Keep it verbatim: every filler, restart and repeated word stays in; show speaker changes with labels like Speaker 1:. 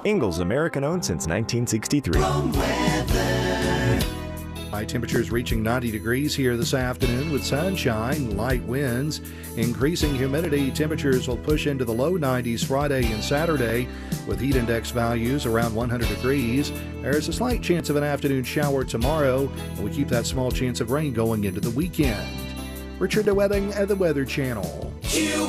Speaker 1: Ingalls, American owned since nineteen sixty-three.
Speaker 2: High temperatures reaching ninety degrees here this afternoon with sunshine, light winds, increasing humidity. Temperatures will push into the low nineties Friday and Saturday with heat index values around one hundred degrees. There's a slight chance of an afternoon shower tomorrow, and we keep that small chance of rain going into the weekend. Richard DeWetting at the Weather Channel.